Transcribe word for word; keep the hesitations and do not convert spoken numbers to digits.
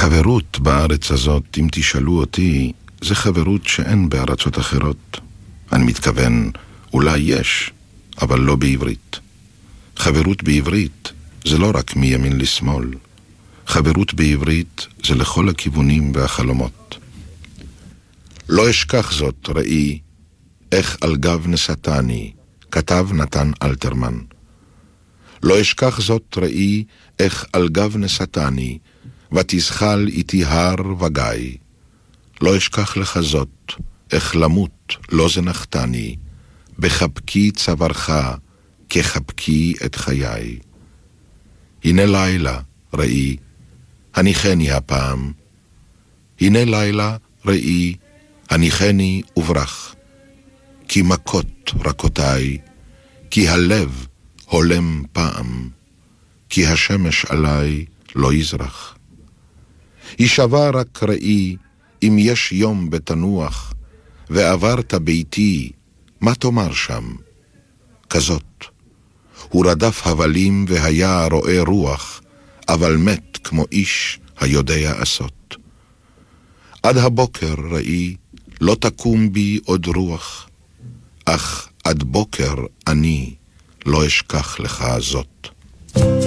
חברות בארץ הזאת, אם תשאלו אותי, זה חברות שאין בארצות אחרות. אני מתכוון, אולי יש, אבל לא בעברית. חברות בעברית זה לא רק מימין לשמאל. חברות בעברית זה לכל הכיוונים והחלומות. לא אשכח זאת, ראי, איך על גב נשאתני, כתב נתן אלתרמן. לא אשכח זאת, ראי, איך על גב נשאתני, ותזחל איתי הר וגיא. לא אשכח לך זאת, איך למות לא זנחתני, בחבקי צווארך, כחבקי את חיי. הנה לילה, ראי, הניחני הפעם. הנה לילה, ראי, הניחני וברח. כי מכות רכותיי, כי הלב הולם פעם, כי השמש עליי לא יזרח. ישבה רק ראי, אם יש יום בתנוח, ועברת ביתי, מה תאמר שם? כזאת, הוא רדף הבלים והיה רואה רוח, אבל מת כמו איש היודע עשות. עד הבוקר, ראי, לא תקום בי עוד רוח, אך עד בוקר אני לא אשכח לך זאת.